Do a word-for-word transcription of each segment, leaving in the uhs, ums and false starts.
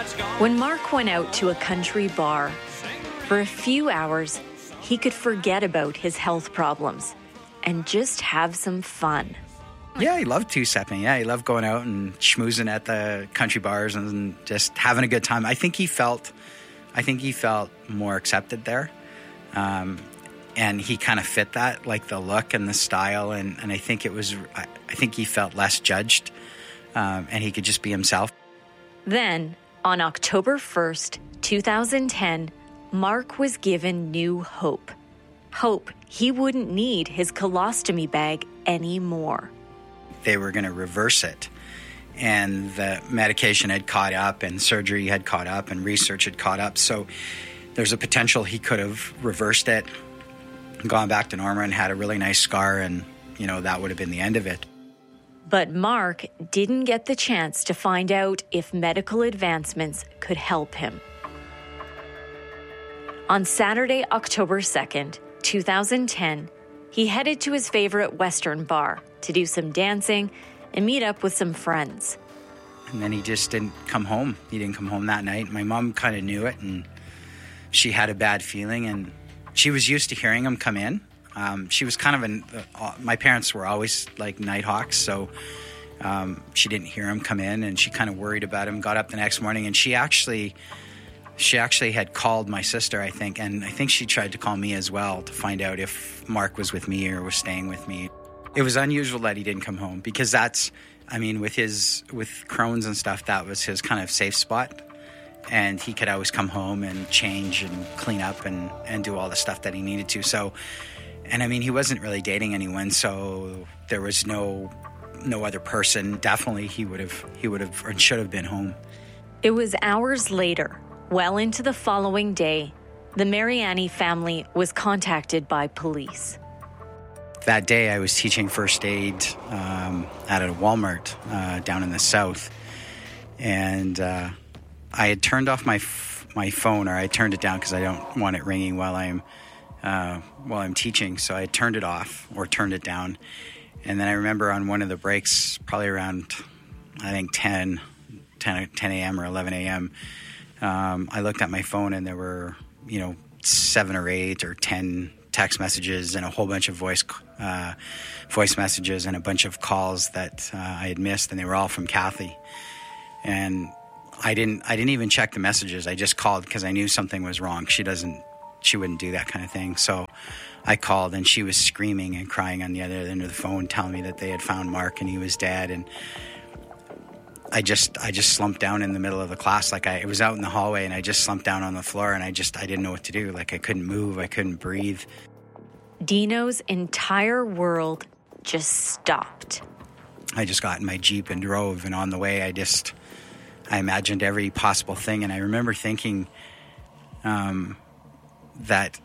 When Mark went out to a country bar, for a few hours, he could forget about his health problems and just have some fun. Yeah, he loved two-stepping. Yeah, he loved going out and schmoozing at the country bars and just having a good time. I think he felt, I think he felt more accepted there. Um, and he kind of fit that, like the look and the style. And, and I think it was, I, I think he felt less judged, um, and he could just be himself. Then, on October first, two thousand ten, Mark was given new hope. Hope he wouldn't need his colostomy bag anymore. They were going to reverse it. And the medication had caught up, and surgery had caught up, and research had caught up. So there's a potential he could have reversed it, gone back to normal, and had a really nice scar, and, you know, that would have been the end of it. But Mark didn't get the chance to find out if medical advancements could help him. On Saturday, October second, two thousand ten, he headed to his favorite Western bar to do some dancing and meet up with some friends. And then he just didn't come home. He didn't come home that night. My mom kind of knew it, and she had a bad feeling, and she was used to hearing him come in. Um, she was kind of an, uh, my parents were always like nighthawks, so um, she didn't hear him come in, and she kind of worried about him, got up the next morning, and she actually, she actually had called my sister, I think, and I think she tried to call me as well to find out if Mark was with me or was staying with me. It was unusual that he didn't come home, because that's, I mean, with his, with Crohn's and stuff, that was his kind of safe spot. And he could always come home and change and clean up and, and do all the stuff that he needed to. So, and I mean, he wasn't really dating anyone, so there was no no other person. Definitely he would have, he would have, or should have been home. It was hours later, well into the following day, the Mariani family was contacted by police. That day I was teaching first aid um, at a Walmart uh, down in the south. And uh, I had turned off my f- my phone, or I turned it down because I don't want it ringing while I'm uh, while I'm teaching. So I turned it off or turned it down. And then I remember on one of the breaks, probably around, I think ten a.m. or eleven a.m., um, I looked at my phone, and there were, you know, seven or eight or ten text messages and a whole bunch of voice uh, voice messages and a bunch of calls that uh, I had missed, and they were all from Kathy. And I didn't I didn't even check the messages. I just called because I knew something was wrong. She doesn't she wouldn't do that kind of thing. So I called, and she was screaming and crying on the other end of the phone, telling me that they had found Mark and he was dead. And I just I just slumped down in the middle of the class. Like I it was out in the hallway, and I just slumped down on the floor, and I just I didn't know what to do. Like I couldn't move, I couldn't breathe. Dino's entire world just stopped. I just got in my Jeep and drove, and on the way I just I imagined every possible thing. And I remember thinking um, that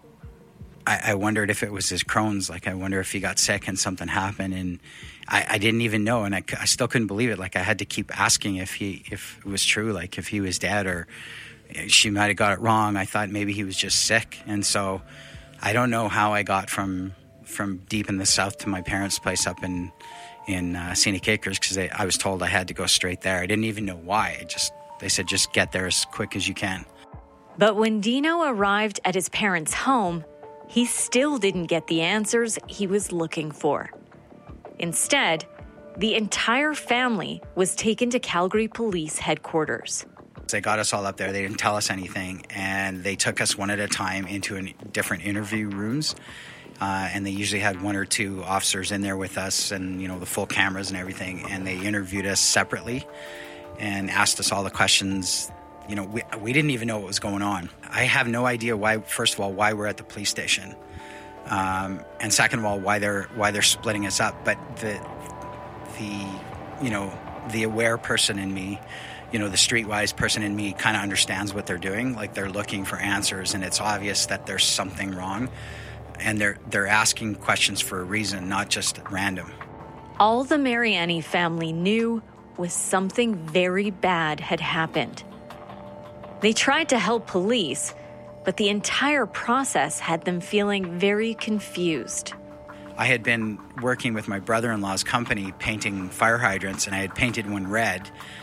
I, I wondered if it was his Crohn's. Like I wonder if he got sick and something happened, and I, I didn't even know, and I, I still couldn't believe it. Like I had to keep asking if he if it was true, like if he was dead, or she might have got it wrong. I thought maybe he was just sick. And so I don't know how I got from from deep in the south to my parents' place up in in uh, Scenic Acres, because I was told I had to go straight there. I didn't even know why. I just they said just get there as quick as you can. But when Dino arrived at his parents' home, he still didn't get the answers he was looking for. Instead, the entire family was taken to Calgary Police Headquarters. They got us all up there. They didn't tell us anything, and they took us one at a time into an, different interview rooms. Uh, and they usually had one or two officers in there with us, and, you know, the full cameras and everything. And they interviewed us separately and asked us all the questions. You know, we, we didn't even know what was going on. I have no idea why, first of all, why we're at the police station. Um, and second of all, why they're why they're splitting us up. But the the you know the aware person in me, you know the streetwise person in me, kind of understands what they're doing. Like they're looking for answers, and it's obvious that there's something wrong, and they're they're asking questions for a reason, not just at random. All the Mariani family knew was something very bad had happened. They tried to help police, but the entire process had them feeling very confused. I had been working with my brother-in-law's company painting fire hydrants, and I had painted one red.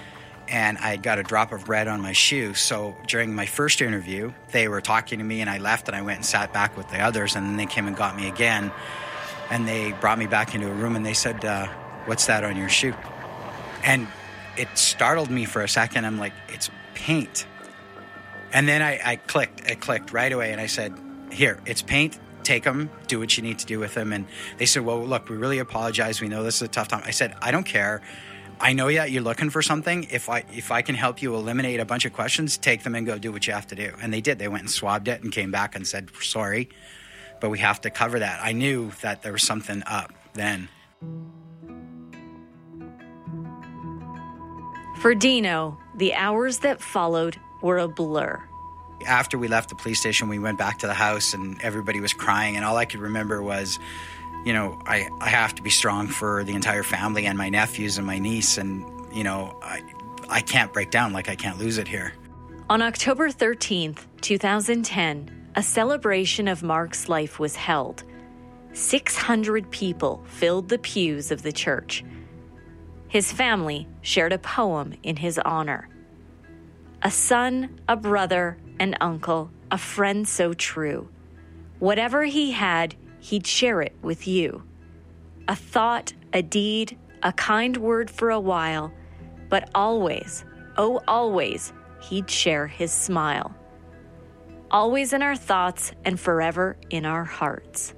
and I got a drop of red on my shoe. So during my first interview, they were talking to me, and I left, and I went and sat back with the others, and then they came and got me again, and they brought me back into a room, and they said, uh, what's that on your shoe? And it startled me for a second. I'm like, it's paint. And then I, I clicked, it clicked right away, and I said, here, it's paint. Take them, do what you need to do with them. And they said, well, look, we really apologize. We know this is a tough time. I said, I don't care. I know that you're looking for something. If I if I can help you eliminate a bunch of questions, take them and go do what you have to do. And they did. They went and swabbed it and came back and said, sorry, but we have to cover that. I knew that there was something up then. For Dino, the hours that followed were a blur. After we left the police station, we went back to the house and everybody was crying. And all I could remember was, you know, I, I have to be strong for the entire family and my nephews and my niece. And, you know, I, I can't break down, like I can't lose it here. On October thirteenth, twenty ten, a celebration of Mark's life was held. six hundred people filled the pews of the church. His family shared a poem in his honor. A son, a brother, an uncle, a friend so true. Whatever he had, he'd share it with you. A thought, a deed, a kind word for a while, but always, oh always, he'd share his smile. Always in our thoughts and forever in our hearts.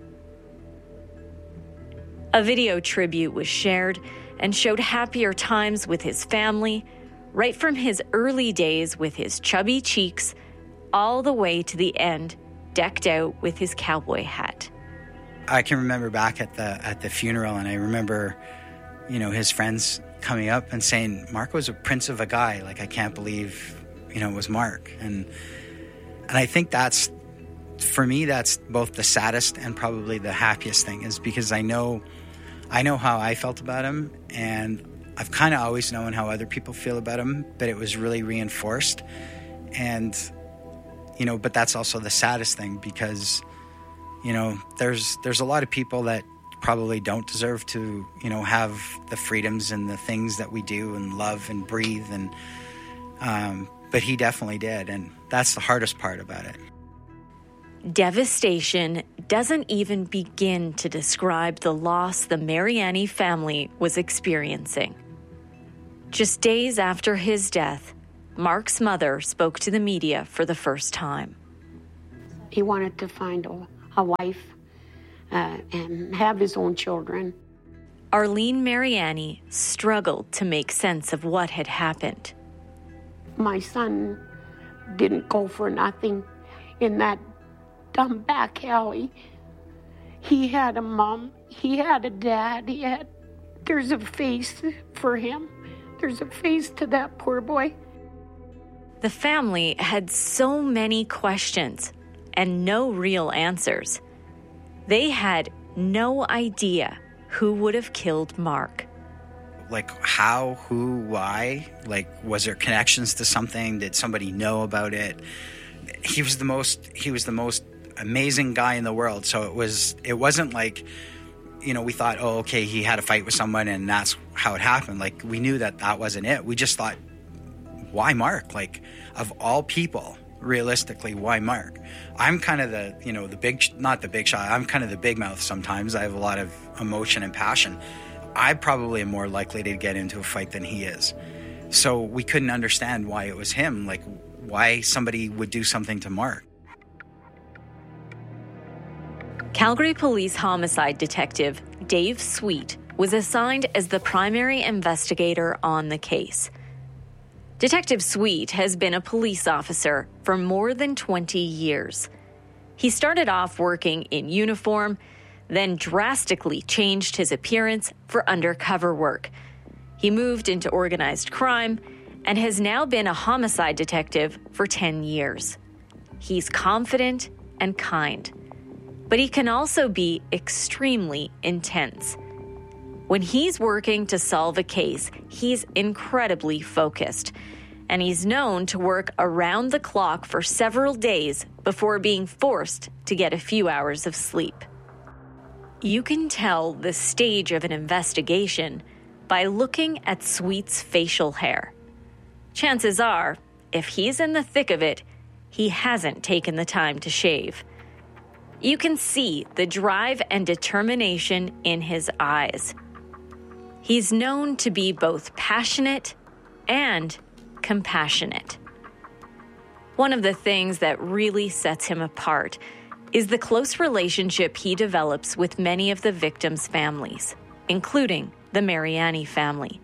A video tribute was shared and showed happier times with his family, right from his early days with his chubby cheeks, all the way to the end, decked out with his cowboy hat. I can remember back at the at the funeral, and I remember, you know, his friends coming up and saying, Mark was a prince of a guy. Like, I can't believe, you know, it was Mark. And and I think that's, for me, that's both the saddest and probably the happiest thing, is because I know, I know how I felt about him, and I've kind of always known how other people feel about him, but it was really reinforced. And, you know, but that's also the saddest thing, because, you know, there's there's a lot of people that probably don't deserve to, you know, have the freedoms and the things that we do and love and breathe. And um, but he definitely did. And that's the hardest part about it. Devastation doesn't even begin to describe the loss the Mariani family was experiencing. Just days after his death, Mark's mother spoke to the media for the first time. He wanted to find a, a wife uh, and have his own children. Arlene Mariani struggled to make sense of what had happened. My son didn't go for nothing in that dumb back alley. He had a mom, he had a dad, he had, there's a face for him. There's a face to that poor boy. The family had so many questions and no real answers. They had no idea who would have killed Mark. Like, how, who, why? Like, was there connections to something? Did somebody know about it? He was the most, he was the most amazing guy in the world. So it was, it wasn't like, you know, we thought, oh, okay, he had a fight with someone and that's how it happened. Like, we knew that that wasn't it. We just thought, why Mark? Like, of all people, realistically, why Mark? I'm kind of the, you know, the big, not the big shot. I'm kind of the big mouth sometimes. I have a lot of emotion and passion. I probably am more likely to get into a fight than he is. So we couldn't understand why it was him, like why somebody would do something to Mark. Calgary Police Homicide Detective Dave Sweet was assigned as the primary investigator on the case. Detective Sweet has been a police officer for more than twenty years. He started off working in uniform, then drastically changed his appearance for undercover work. He moved into organized crime and has now been a homicide detective for ten years. He's confident and kind, but he can also be extremely intense. When he's working to solve a case, he's incredibly focused, and he's known to work around the clock for several days before being forced to get a few hours of sleep. You can tell the stage of an investigation by looking at Sweet's facial hair. chances are, if he's in the thick of it, he hasn't taken the time to shave. You can see the drive and determination in his eyes. He's known to be both passionate and compassionate. One of the things that really sets him apart is the close relationship he develops with many of the victims' families, including the Mariani family.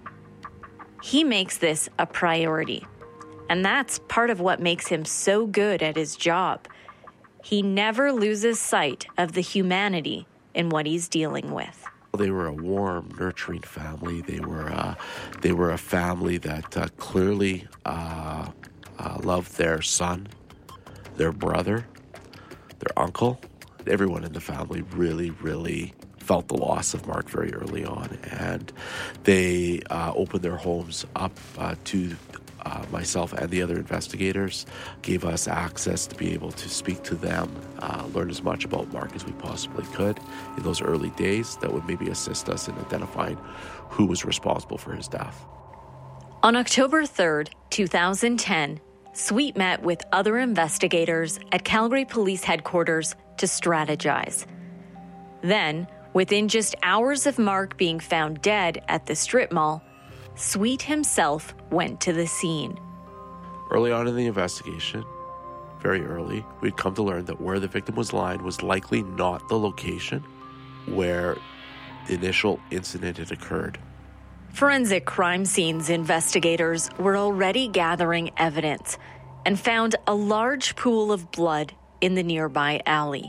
He makes this a priority, and that's part of what makes him so good at his job. He never loses sight of the humanity in what he's dealing with. They were a warm, nurturing family. They were uh, they were a family that uh, clearly uh, uh, loved their son, their brother, their uncle. Everyone in the family really, really felt the loss of Mark very early on, and they uh, opened their homes up uh, to Uh, myself and the other investigators, gave us access to be able to speak to them, uh, learn as much about Mark as we possibly could in those early days that would maybe assist us in identifying who was responsible for his death. On October third, twenty ten, Sweet met with other investigators at Calgary Police Headquarters to strategize. Then, within just hours of Mark being found dead at the strip mall, Sweet himself went to the scene. Early on in the investigation, very early, we'd come to learn that where the victim was lying was likely not the location where the initial incident had occurred. Forensic crime scenes investigators were already gathering evidence and found a large pool of blood in the nearby alley.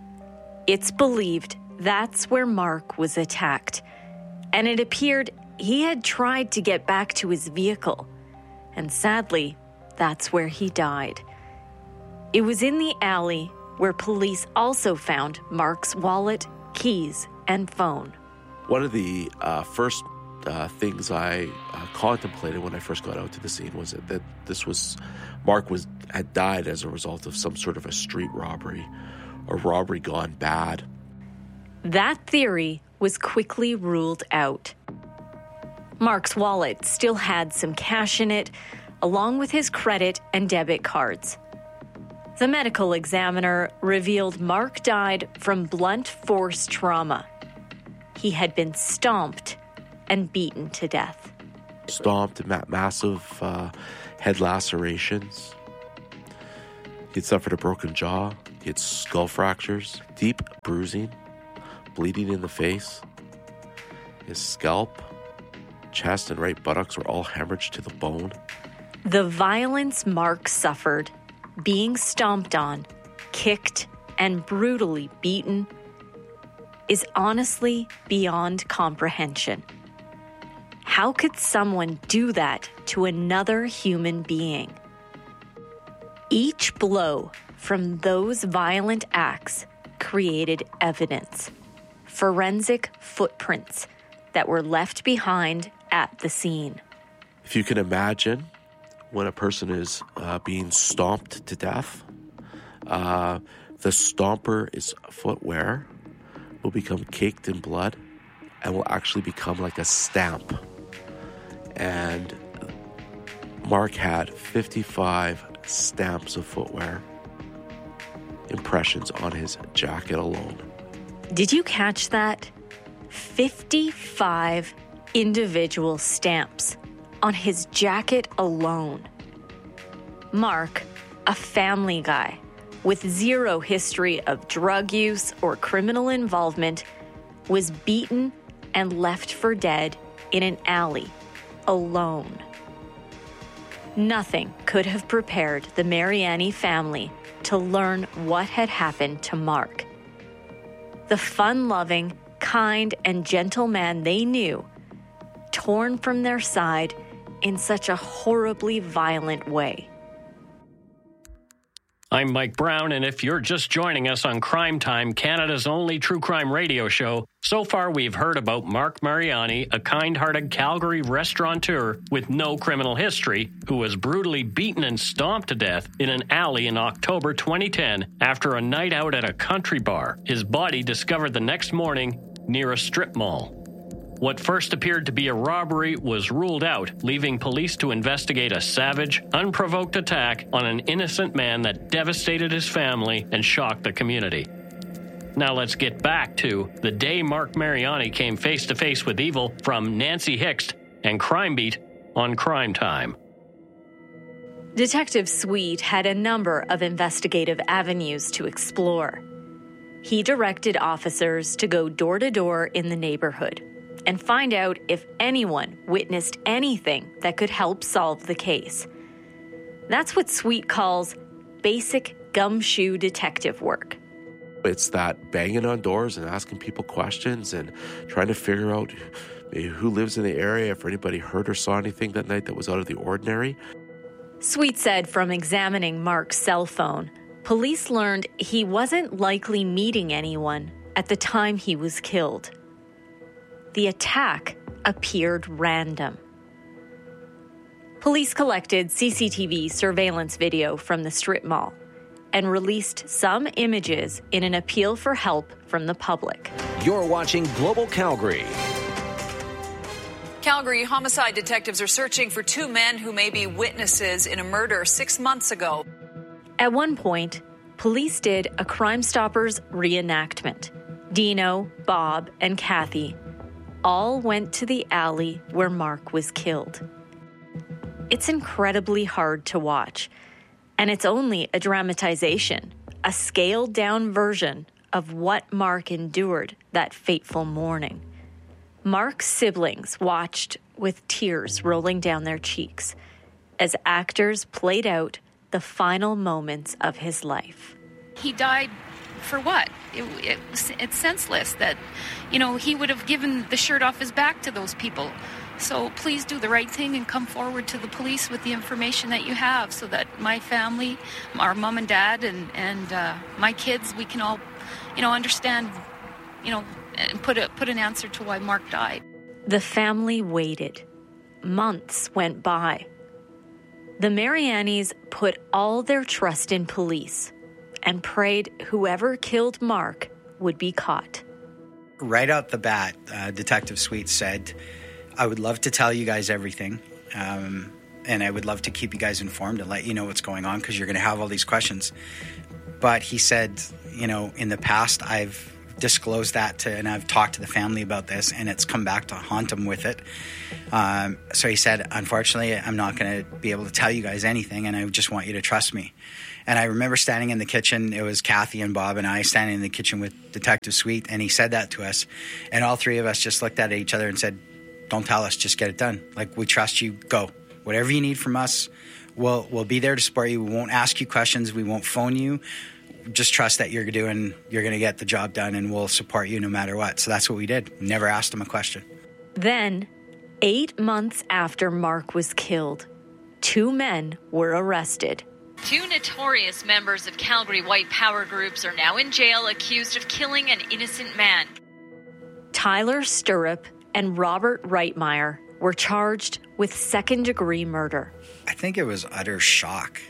It's believed that's where Mark was attacked, and it appeared he had tried to get back to his vehicle, and sadly, that's where he died. It was in the alley where police also found Mark's wallet, keys, and phone. One of the uh, first uh, things I uh, contemplated when I first got out to the scene was that, that this was, Mark was had died as a result of some sort of a street robbery, or robbery gone bad. That theory was quickly ruled out. Mark's wallet still had some cash in it, along with his credit and debit cards. The medical examiner revealed Mark died from blunt force trauma. He had been stomped and beaten to death. Stomped, ma- massive uh, head lacerations. He'd suffered a broken jaw. He had skull fractures, deep bruising, bleeding in the face. His scalp, chest, and right buttocks were all hemorrhaged to the bone. The violence Mark suffered, being stomped on, kicked, and brutally beaten, is honestly beyond comprehension. How could someone do that to another human being? Each blow from those violent acts created evidence, forensic footprints that were left behind at the scene. If you can imagine when a person is uh, being stomped to death, uh, the stomper's footwear will become caked in blood and will actually become like a stamp. And Mark had fifty-five stamps of footwear, impressions on his jacket alone. Did you catch that? fifty-five individual stamps on his jacket alone. Mark, a family guy with zero history of drug use or criminal involvement, was beaten and left for dead in an alley, alone. Nothing could have prepared the Mariani family to learn what had happened to Mark. The fun-loving, kind, and gentle man they knew, torn from their side in such a horribly violent way. I'm Mike Brown, and if you're just joining us on Crime Time, Canada's only true crime radio show, so far we've heard about Mark Mariani, a kind-hearted Calgary restaurateur with no criminal history, who was brutally beaten and stomped to death in an alley in October twenty ten after a night out at a country bar. His body discovered the next morning near a strip mall. What first appeared to be a robbery was ruled out, leaving police to investigate a savage, unprovoked attack on an innocent man that devastated his family and shocked the community. Now let's get back to the day Mark Mariani came face-to-face with evil from Nancy Hixt and Crime Beat on Crime Time. Detective Sweet had a number of investigative avenues to explore. He directed officers to go door to door in the neighborhood and find out if anyone witnessed anything that could help solve the case. That's what Sweet calls basic gumshoe detective work. It's that banging on doors and asking people questions and trying to figure out who lives in the area, if anybody heard or saw anything that night that was out of the ordinary. Sweet said from examining Mark's cell phone, police learned he wasn't likely meeting anyone at the time he was killed. The attack appeared random. Police collected C C T V surveillance video from the strip mall and released some images in an appeal for help from the public. You're watching Global Calgary. Calgary homicide detectives are searching for two men who may be witnesses in a murder six months ago. At one point, police did a Crime Stoppers reenactment. Dino, Bob, and Kathy all went to the alley where Mark was killed. It's incredibly hard to watch, and it's only a dramatization, a scaled-down version of what Mark endured that fateful morning. Mark's siblings watched with tears rolling down their cheeks as actors played out the final moments of his life. He died for what? It, it, it's senseless that, you know, he would have given the shirt off his back to those people. So please do the right thing and come forward to the police with the information that you have so that my family, our mom and dad, and, and uh, my kids, we can all, you know, understand, you know, and put a, put an answer to why Mark died. The family waited. Months went by. The Marianis put all their trust in police and prayed whoever killed Mark would be caught. Right out the bat, uh, Detective Sweet said, I would love to tell you guys everything, um, and I would love to keep you guys informed and let you know what's going on because you're going to have all these questions. But he said, you know, in the past, I've disclosed that to, and I've talked to the family about this, and it's come back to haunt him with it. Um, so he said, unfortunately, I'm not going to be able to tell you guys anything, and I just want you to trust me. And I remember standing in the kitchen. It was Kathy and Bob and I standing in the kitchen with Detective Sweet, and he said that to us. And all three of us just looked at each other and said, don't tell us, just get it done. Like, we trust you, go. Whatever you need from us, we'll, we'll be there to support you. We won't ask you questions. We won't phone you. Just trust that you're doing, you're going to get the job done, and we'll support you no matter what. So that's what we did. Never asked him a question. Then, eight months after Mark was killed, two men were arrested. Two notorious members of Calgary white power groups are now in jail accused of killing an innocent man. Tyler Stirrup and Robert Reitmeyer were charged with second-degree murder. I think it was utter shock.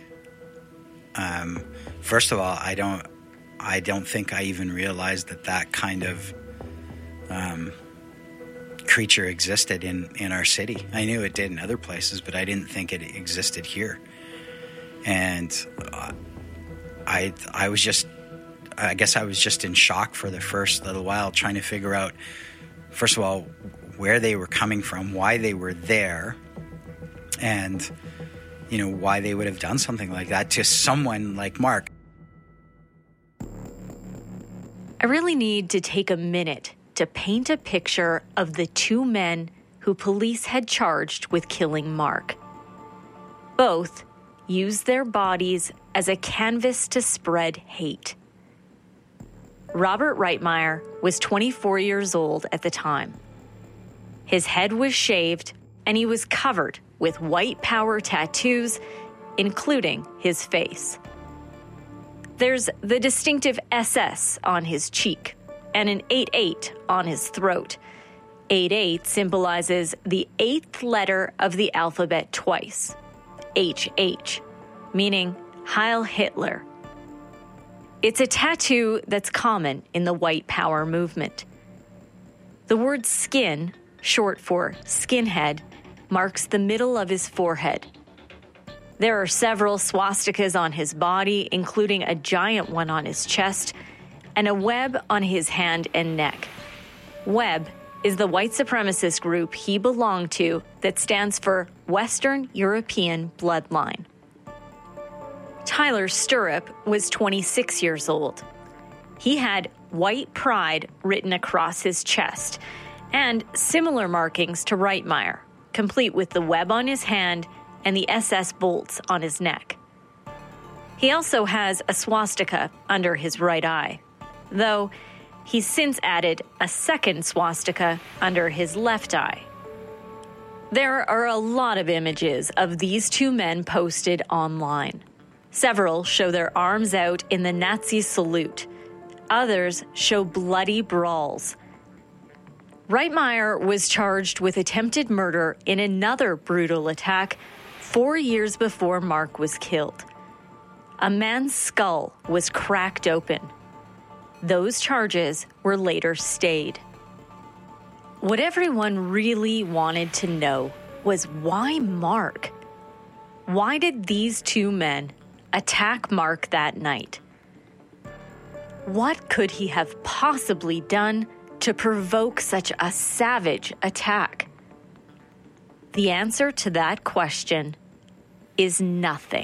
Um, first of all, I don't, I don't think I even realized that that kind of um, creature existed in, in our city. I knew it did in other places, but I didn't think it existed here. And uh, I, I was just, I guess I was just in shock for the first little while, trying to figure out, first of all, where they were coming from, why they were there, and, you know, why they would have done something like that to someone like Mark. I really need to take a minute to paint a picture of the two men who police had charged with killing Mark. Both used their bodies as a canvas to spread hate. Robert Reitmeyer was twenty-four years old at the time. His head was shaved, and he was covered with white power tattoos, including his face. There's the distinctive S S on his cheek and an eight eight on his throat. eight eight symbolizes the eighth letter of the alphabet twice, H H, meaning Heil Hitler. It's a tattoo that's common in the white power movement. The word skin short for skinhead, marks the middle of his forehead. There are several swastikas on his body, including a giant one on his chest and a web on his hand and neck. Web is the white supremacist group he belonged to that stands for Western European Bloodline. Tyler Stirrup was twenty-six years old. He had White Pride written across his chest and similar markings to Reitmeyer, complete with the web on his hand and the S S bolts on his neck. He also has a swastika under his right eye, though he's since added a second swastika under his left eye. There are a lot of images of these two men posted online. Several show their arms out in the Nazi salute. Others show bloody brawls. Reitmeyer was charged with attempted murder in another brutal attack four years before Mark was killed. A man's skull was cracked open. Those charges were later stayed. What everyone really wanted to know was why Mark? Why did these two men attack Mark that night? What could he have possibly done to provoke such a savage attack? The answer to that question is nothing.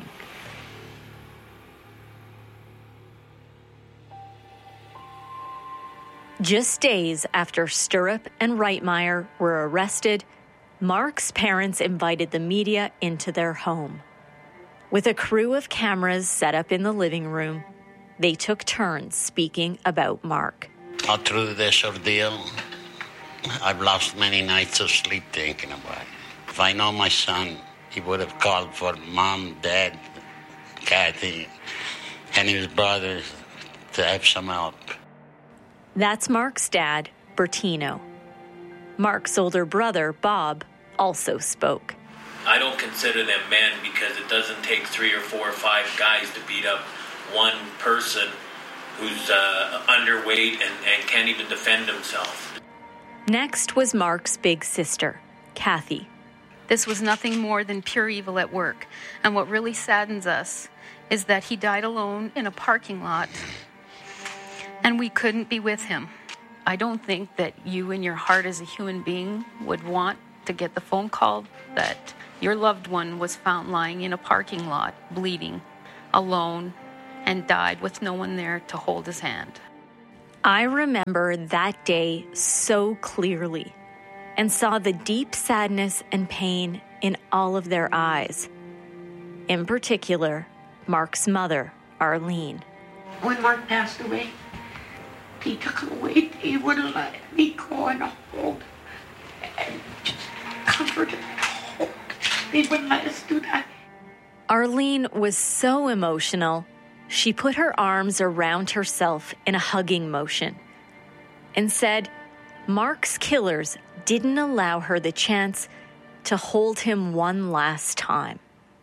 Just days after Stirrup and Reitmeyer were arrested, Mark's parents invited the media into their home. With a crew of cameras set up in the living room, they took turns speaking about Mark. All through this ordeal, I've lost many nights of sleep thinking about it. If I know my son, he would have called for mom, dad, Kathy, and his brothers to have some help. That's Mark's dad, Bertino. Mark's older brother, Bob, also spoke. I don't consider them men because it doesn't take three or four or five guys to beat up one person who's uh, underweight and, and can't even defend himself. Next was Mark's big sister, Kathy. This was nothing more than pure evil at work. And what really saddens us is that he died alone in a parking lot and we couldn't be with him. I don't think that you in your heart as a human being would want to get the phone call that your loved one was found lying in a parking lot, bleeding, alone, and died with no one there to hold his hand. I remember that day so clearly and saw the deep sadness and pain in all of their eyes. In particular, Mark's mother, Arlene. When Mark passed away, he took him away. He wouldn't let me go and hold and just comfort him and hold. He wouldn't let us do that. Arlene was so emotional, she put her arms around herself in a hugging motion and said Mark's killers didn't allow her the chance to hold him one last time.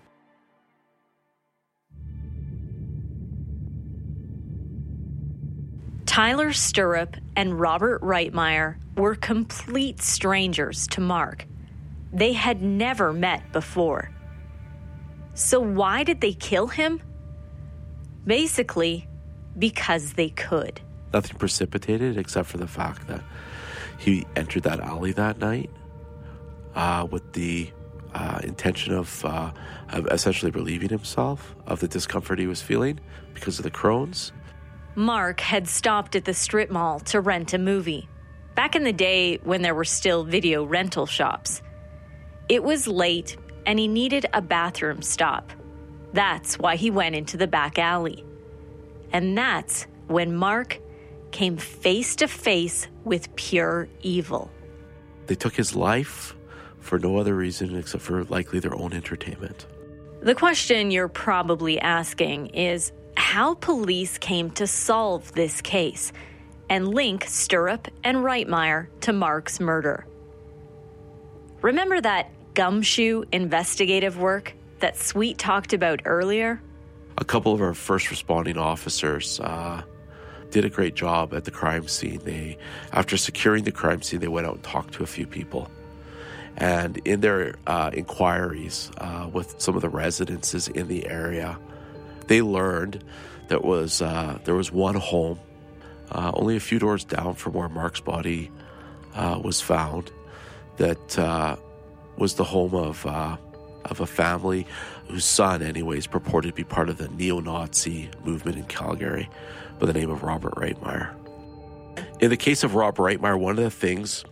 Tyler Stirrup and Robert Reitmeyer were complete strangers to Mark. They had never met before. So why did they kill him? Basically, because they could. Nothing precipitated except for the fact that he entered that alley that night uh, with the uh, intention of, uh, of essentially relieving himself of the discomfort he was feeling because of the Crohn's. Mark had stopped at the strip mall to rent a movie, back in the day when there were still video rental shops. It was late, and he needed a bathroom stop. That's why he went into the back alley. And that's when Mark came face to face with pure evil. They took his life for no other reason except for likely their own entertainment. The question you're probably asking is how police came to solve this case and link Stirrup and Reitmeyer to Mark's murder. Remember that gumshoe investigative work that Sweet talked about earlier? A couple of our first responding officers, uh, did a great job at the crime scene. They, after securing the crime scene, they went out and talked to a few people. And in their uh, inquiries uh, with some of the residences in the area, they learned that was uh, there was one home uh, only a few doors down from where Mark's body uh, was found that uh, was the home of uh, of a family whose son, anyways, purported to be part of the neo-Nazi movement in Calgary by the name of Robert Reitmeyer. In the case of Rob Reitmeyer, one of the things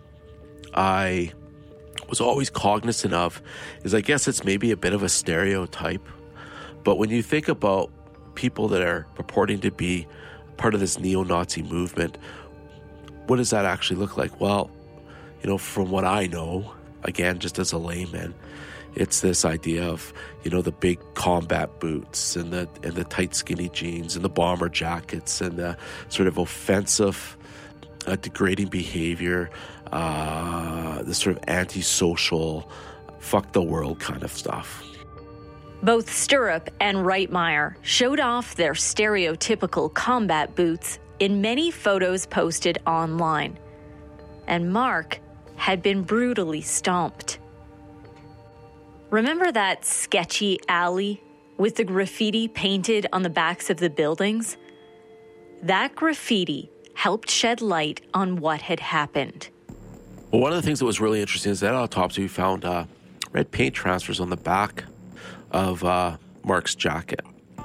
I was always cognizant of is, I guess it's maybe a bit of a stereotype, but when you think about people that are purporting to be part of this neo-Nazi movement, what does that actually look like? Well, you know, from what I know, again, just as a layman, it's this idea of, you know, the big combat boots and the and the tight skinny jeans and the bomber jackets and the sort of offensive, uh, degrading behavior, uh, the sort of antisocial, fuck the world kind of stuff. Both Stirrup and Reitmeyer showed off their stereotypical combat boots in many photos posted online. And Mark had been brutally stomped. Remember that sketchy alley with the graffiti painted on the backs of the buildings? That graffiti helped shed light on what had happened. Well, one of the things that was really interesting is that autopsy, we found uh, red paint transfers on the back of uh, Mark's jacket.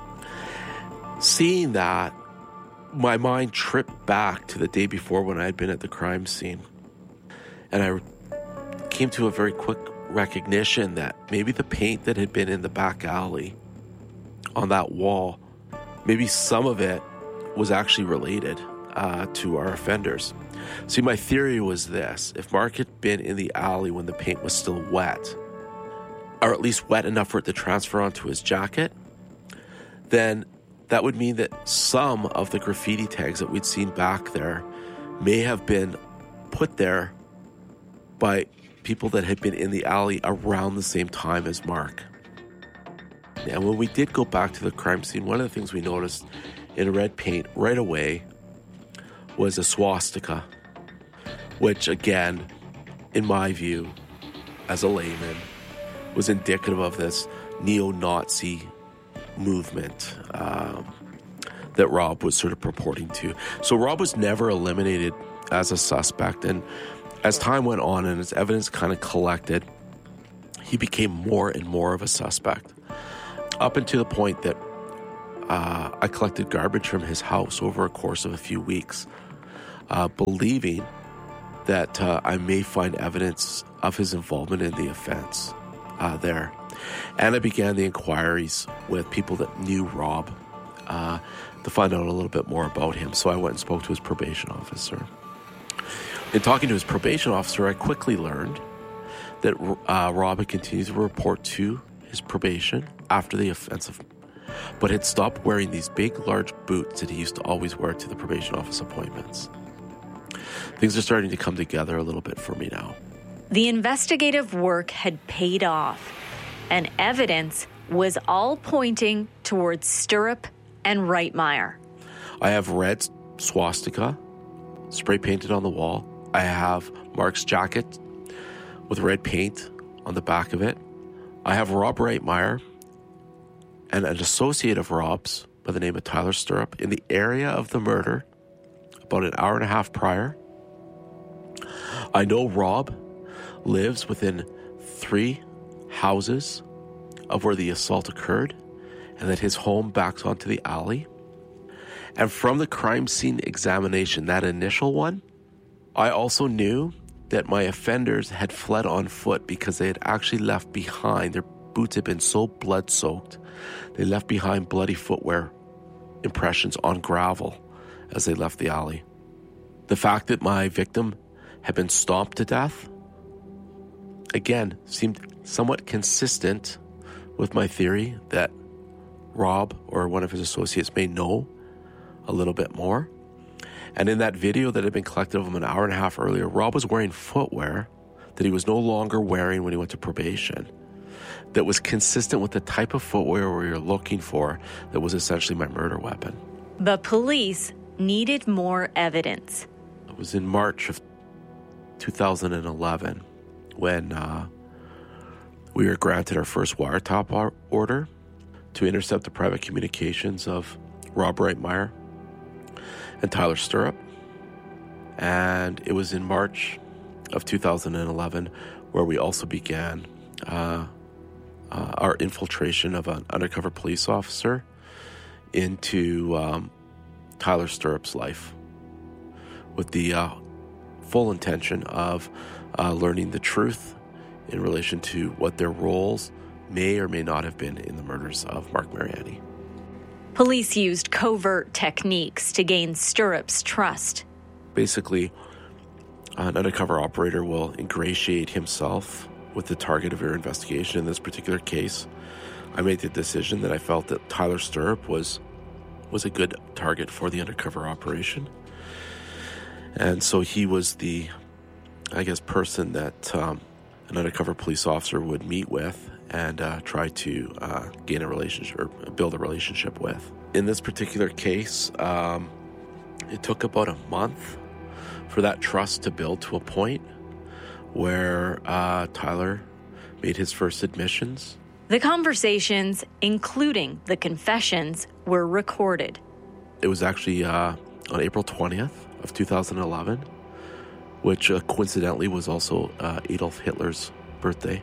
Seeing that, my mind tripped back to the day before when I had been at the crime scene. And I came to a very quick recognition that maybe the paint that had been in the back alley on that wall, maybe some of it was actually related uh, to our offenders. See, my theory was this: if Mark had been in the alley when the paint was still wet, or at least wet enough for it to transfer onto his jacket, then that would mean that some of the graffiti tags that we'd seen back there may have been put there by people that had been in the alley around the same time as Mark. And when we did go back to the crime scene, one of the things we noticed in red paint right away was a swastika, which again, in my view, as a layman, was indicative of this neo-Nazi movement um, that Rob was sort of purporting to. So Rob was never eliminated as a suspect, and as time went on and as evidence kind of collected, he became more and more of a suspect, up until the point that uh, I collected garbage from his house over a course of a few weeks, uh, believing that uh, I may find evidence of his involvement in the offense uh, there. And I began the inquiries with people that knew Rob uh, to find out a little bit more about him. So I went and spoke to his probation officer. In talking to his probation officer, I quickly learned that uh, Rob had continued to report to his probation after the offensive, but had stopped wearing these big, large boots that he used to always wear to the probation office appointments. Things are starting to come together a little bit for me now. The investigative work had paid off, and evidence was all pointing towards Stirrup and Reitmeyer. I have red swastika spray painted on the wall. I have Mark's jacket with red paint on the back of it. I have Rob Reitmeyer and an associate of Rob's by the name of Tyler Stirrup in the area of the murder about an hour and a half prior. I know Rob lives within three houses of where the assault occurred, and that his home backs onto the alley. And from the crime scene examination, that initial one, I also knew that my offenders had fled on foot because they had actually left behind, their boots had been so blood-soaked, they left behind bloody footwear impressions on gravel as they left the alley. The fact that my victim had been stomped to death, again, seemed somewhat consistent with my theory that Rob or one of his associates may know a little bit more. And in that video that had been collected of him an hour and a half earlier, Rob was wearing footwear that he was no longer wearing when he went to probation, that was consistent with the type of footwear we were looking for that was essentially my murder weapon. But police needed more evidence. It was in March of two thousand eleven when uh, we were granted our first wiretap order to intercept the private communications of Rob Reitmeyer and Tyler Stirrup. And it was in March of two thousand eleven where we also began uh, uh, our infiltration of an undercover police officer into um, Tyler Stirrup's life with the uh, full intention of uh, learning the truth in relation to what their roles may or may not have been in the murders of Mark Mariani. Police used covert techniques to gain Stirrup's trust. Basically, an undercover operator will ingratiate himself with the target of your investigation. In this particular case, I made the decision that I felt that Tyler Stirrup was was a good target for the undercover operation. And so he was the, I guess, person that um, an undercover police officer would meet with and uh, try to uh, gain a relationship or build a relationship with. In this particular case, um, it took about a month for that trust to build to a point where uh, Tyler made his first admissions. The conversations, including the confessions, were recorded. It was actually uh, on April twentieth of two thousand eleven, which uh, coincidentally was also uh, Adolf Hitler's birthday,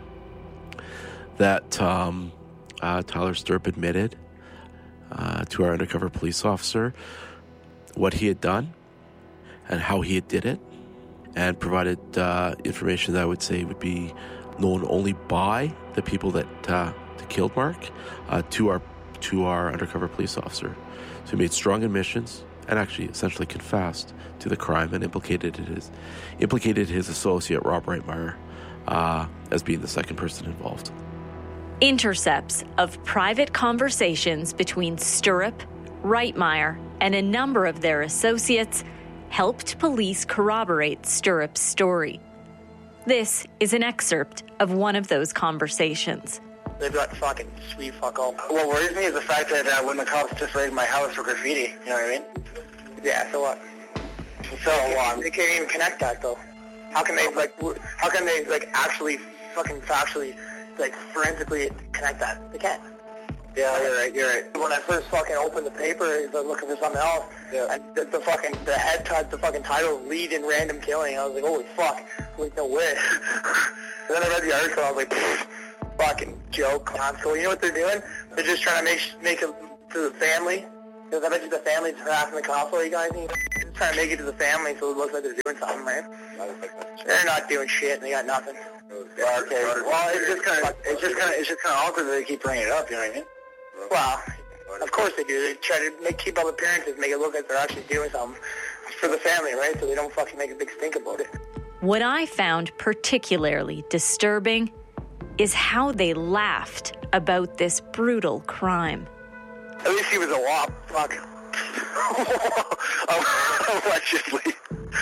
that um, uh, Tyler Stirrup admitted uh, to our undercover police officer what he had done and how he had did it, and provided uh, information that I would say would be known only by the people that, uh, that killed Mark uh, to our to our undercover police officer. So he made strong admissions and actually essentially confessed to the crime and implicated his implicated his associate Rob Reitmeyer uh, as being the second person involved. Intercepts of private conversations between Stirrup, Reitmeyer, and a number of their associates helped police corroborate Stirrup's story. This is an excerpt of one of those conversations. They've got fucking sweet fuck all. What worries me is the fact that uh, when the cops just raided my house for graffiti, you know what I mean? Yeah, so what? So um, they can't even connect that though. How can they like? How can they like actually fucking factually like forensically connect that? They can't. Yeah, you're right. You're right. When I first fucking opened the paper, I was looking for something else. Yeah. And the, the fucking the head type, the fucking title, lead in random killing. I was like, holy fuck! Like no way. And then I read the article. I was like, pfft, fucking joke, console. You know what they're doing? They're just trying to make make it to the family. Because I bet you the family's harassing the cops. All you guys need. They're just trying to make it to the family so it looks like they're doing something, right? They're not doing shit. And they got nothing. Well, okay. Well, it's just kind of it's just kind of it's just kind of awkward that they keep bringing it up. You know what I mean? Well, of course they do. They try to make, keep up appearances, make it look like they're actually doing something for the family, right? So they don't fucking make a big stink about it. What I found particularly disturbing is how they laughed about this brutal crime. At least he was a wop. Fuck. Allegedly.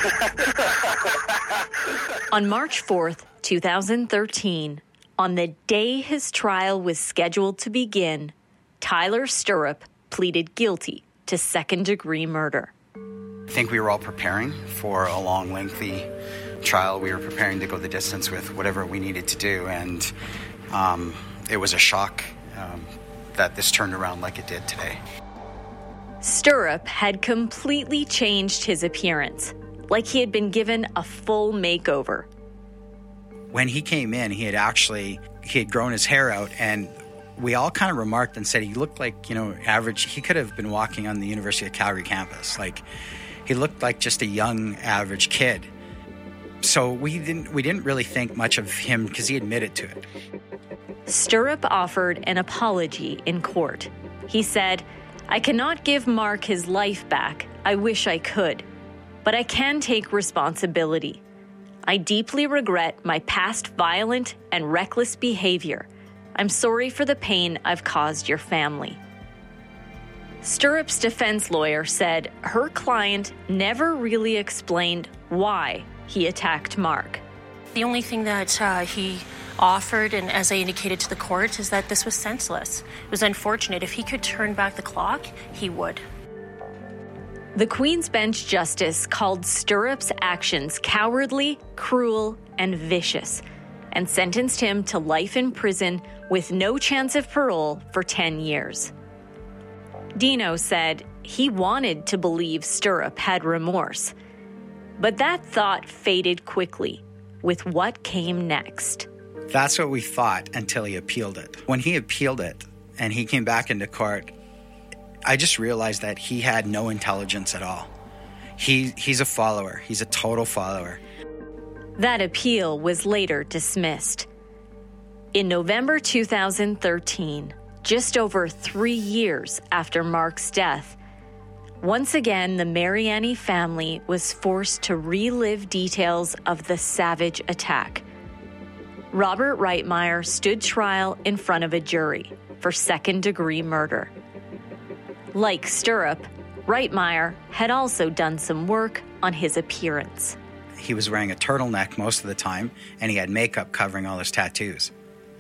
On March fourth, twenty thirteen, on the day his trial was scheduled to begin, Tyler Stirrup pleaded guilty to second-degree murder. I think we were all preparing for a long, lengthy trial. We were preparing to go the distance with whatever we needed to do, and um, it was a shock um, that this turned around like it did today. Stirrup had completely changed his appearance, like he had been given a full makeover. When he came in, he had actually, he had grown his hair out, and we all kind of remarked and said he looked like, you know, average. He could have been walking on the University of Calgary campus. Like, he looked like just a young, average kid. So we didn't we didn't really think much of him because he admitted to it. Stirrup offered an apology in court. He said, "I cannot give Mark his life back. I wish I could. But I can take responsibility. I deeply regret my past violent and reckless behavior. I'm sorry for the pain I've caused your family." Stirrup's defense lawyer said her client never really explained why he attacked Mark. The only thing that uh, he offered, and as I indicated to the court, is that this was senseless. It was unfortunate. If he could turn back the clock, he would. The Queen's Bench Justice called Stirrup's actions cowardly, cruel, and vicious, and sentenced him to life in prison with no chance of parole for ten years. Dino said he wanted to believe Stirrup had remorse, but that thought faded quickly with what came next. That's what we thought until he appealed it. When he appealed it and he came back into court, I just realized that he had no intelligence at all. He he's a follower. He's a total follower. That appeal was later dismissed. In November two thousand thirteen, just over three years after Mark's death, once again the Mariani family was forced to relive details of the savage attack. Robert Reitmeyer stood trial in front of a jury for second-degree murder. Like Stirrup, Reitmeyer had also done some work on his appearance. He was wearing a turtleneck most of the time, and he had makeup covering all his tattoos.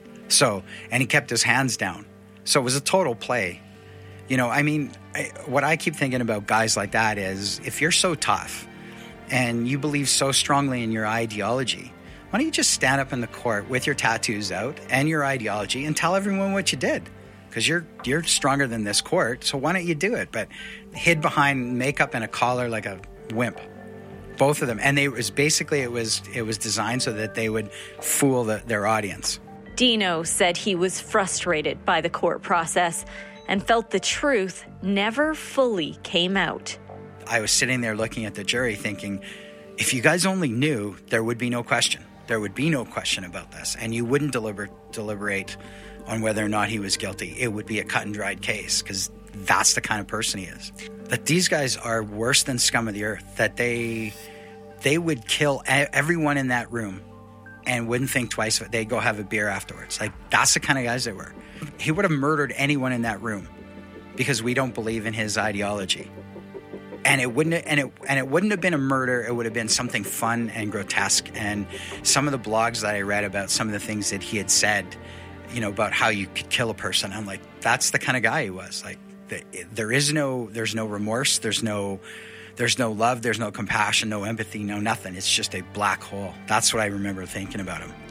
So, and he kept his hands down. So it was a total play. You know, I mean, I, what I keep thinking about guys like that is, if you're so tough and you believe so strongly in your ideology, why don't you just stand up in the court with your tattoos out and your ideology and tell everyone what you did? Because you're you're stronger than this court, so why don't you do it? But hid behind makeup and a collar like a wimp, both of them. And they it was basically it was it was designed so that they would fool the, their audience. Dino said he was frustrated by the court process and felt the truth never fully came out. I was sitting there looking at the jury thinking, if you guys only knew, there would be no question. There would be no question about this, and you wouldn't deliber- deliberate on whether or not he was guilty. It would be a cut and dried case, because that's the kind of person he is. That these guys are worse than scum of the earth, that they they would kill everyone in that room and wouldn't think twice. They'd go have a beer afterwards. Like, that's the kind of guys they were. He would have murdered anyone in that room because we don't believe in his ideology. And it wouldn't and it and it wouldn't have been a murder. It would have been something fun and grotesque. And some of the blogs that I read about some of the things that he had said, you know, about how you could kill a person, I'm like, that's the kind of guy he was. Like, the, there is no, there's no remorse, there's no, there's no love, there's no compassion, no empathy, no nothing. It's just a black hole. That's what I remember thinking about him.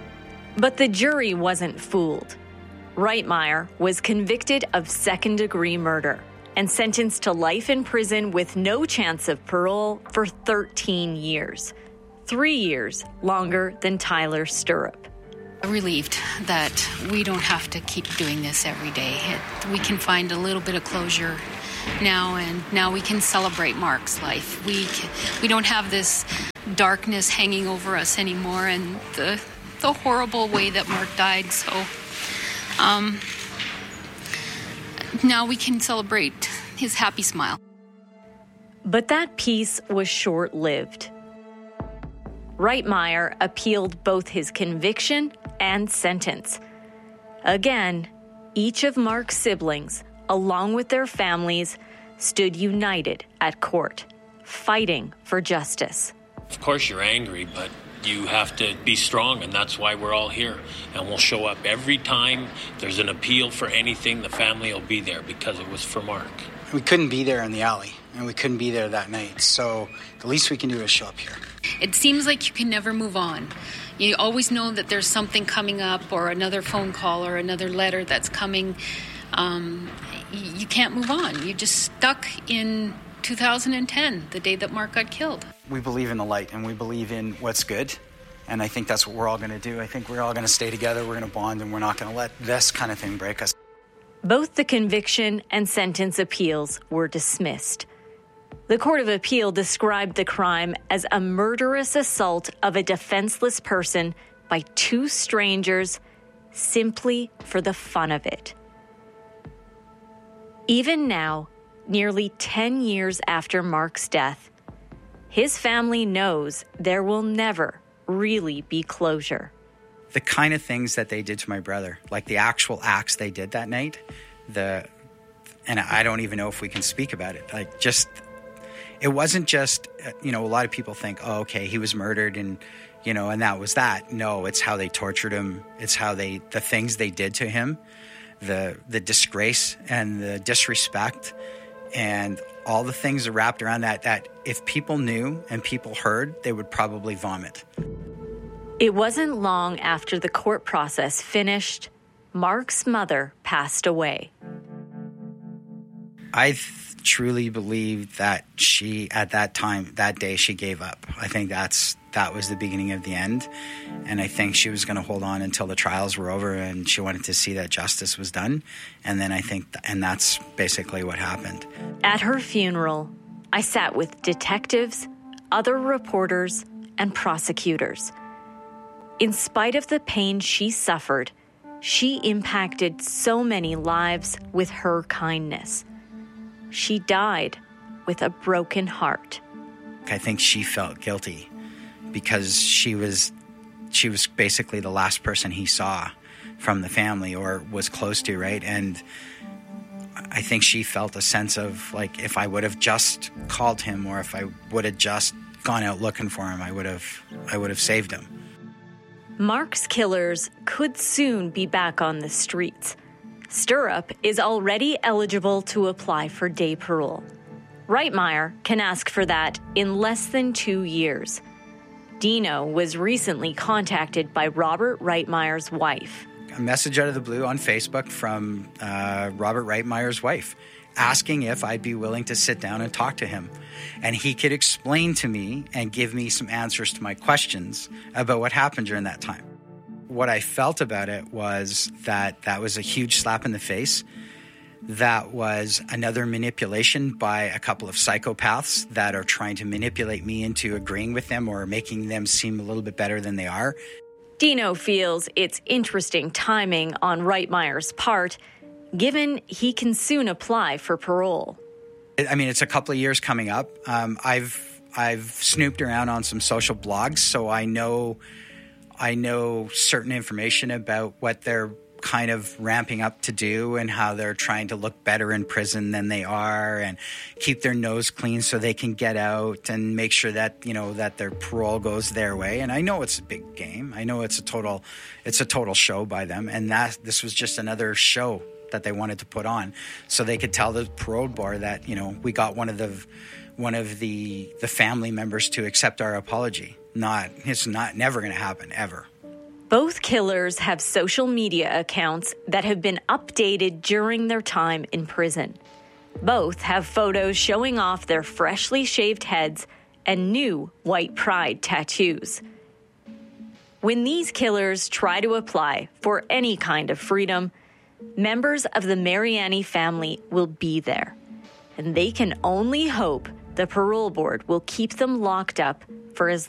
But the jury wasn't fooled. Reitmeyer was convicted of second-degree murder and sentenced to life in prison with no chance of parole for thirteen years. Three years longer than Tyler Stirrup. Relieved that we don't have to keep doing this every day. It, we can find a little bit of closure now, and now we can celebrate Mark's life. We can, we don't have this darkness hanging over us anymore, and the the horrible way that Mark died. So um, now we can celebrate his happy smile. But that peace was short-lived. Reitmeyer appealed both his conviction and sentence. Again, each of Mark's siblings, along with their families, stood united at court, fighting for justice. Of course you're angry, but you have to be strong, and that's why we're all here. And we'll show up every time there's an appeal for anything. The family will be there because it was for Mark. We couldn't be there in the alley, and we couldn't be there that night. So the least we can do is show up here. It seems like you can never move on. You always know that there's something coming up, or another phone call, or another letter that's coming. Um, you can't move on. You're just stuck in two thousand ten, the day that Mark got killed. We believe in the light, and we believe in what's good. And I think that's what we're all going to do. I think we're all going to stay together. We're going to bond, and we're not going to let this kind of thing break us. Both the conviction and sentence appeals were dismissed. The Court of Appeal described the crime as a murderous assault of a defenseless person by two strangers simply for the fun of it. Even now, nearly ten years after Mark's death, his family knows there will never really be closure. The kind of things that they did to my brother, like the actual acts they did that night, the and I don't even know if we can speak about it. Like, just, it wasn't just, you know, a lot of people think, oh, okay, he was murdered and, you know, and that was that. No, it's how they tortured him. It's how they, the things they did to him, the the disgrace and the disrespect and all the things are wrapped around that, that if people knew and people heard, they would probably vomit. It wasn't long after the court process finished, Mark's mother passed away. I th- truly believe that she, at that time, that day, she gave up. I think that's that was the beginning of the end. And I think she was going to hold on until the trials were over and she wanted to see that justice was done. And then I think, th- and that's basically what happened. At her funeral, I sat with detectives, other reporters, and prosecutors. In spite of the pain she suffered, she impacted so many lives with her kindness. She died with a broken heart. I think she felt guilty because she was she was basically the last person he saw from the family or was close to, right? And I think she felt a sense of, like, if I would have just called him or if I would have just gone out looking for him, I would have I would have saved him. Mark's killers could soon be back on the streets. Stirrup is already eligible to apply for day parole. Reitmeyer can ask for that in less than two years. Dino was recently contacted by Robert Reitmeyer's wife. A message out of the blue on Facebook from uh, Robert Reitmeyer's wife, asking if I'd be willing to sit down and talk to him. And he could explain to me and give me some answers to my questions about what happened during that time. What I felt about it was that that was a huge slap in the face. That was another manipulation by a couple of psychopaths that are trying to manipulate me into agreeing with them or making them seem a little bit better than they are. Dino feels it's interesting timing on Reitmeyer's part, given he can soon apply for parole. I mean, it's a couple of years coming up. Um, I've I've snooped around on some social blogs, so I know I know certain information about what they're kind of ramping up to do and how they're trying to look better in prison than they are and keep their nose clean so they can get out and make sure that, you know, that their parole goes their way. And I know it's a big game. I know it's a total it's a total show by them. And that this was just another show that they wanted to put on so they could tell the parole board that, you know, we got one of the one of the the family members to accept our apology. Not it's not never going to happen ever. Both killers have social media accounts that have been updated during their time in prison. Both have photos showing off their freshly shaved heads and new white pride tattoos. When these killers try to apply for any kind of freedom, members of the Mariani family will be there, and they can only hope the parole board will keep them locked up for as